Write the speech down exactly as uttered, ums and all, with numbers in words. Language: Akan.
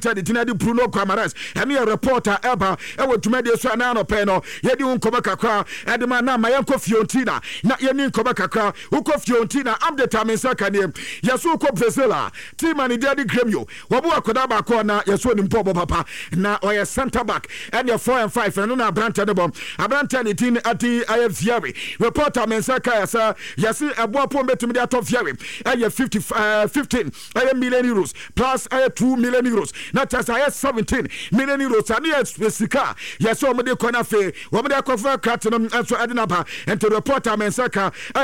the Tinadi Bruno Camaras, and your reporter Eba, Ewa Tumedi Sanano Peno, Yedi Unkobakakra, Adamana, Mayanko Fiontina, not Yenin Kobakakra, Uko Fiontina, I'm the Tamisaka name, Yasuko Brazila, Timani Daddy Gremio, Wabua Kodaba Kona, Yasuan Pobo Papa, na or Santa back, and your four and five, and Nuna Brantanabom, Abrantani Tin Ati I have Fieri, reporter Mensaka, sir, Yasi Abuapo Metumidato Fieri, and your fifty, uh, fifteen, I am million euros, plus I have two million euros. Not just I have seventeen million euros. And yes, Sika, yes, somebody Konafe, Wamada Kofa Katanum, and so Adinapa, and to report Mensaka.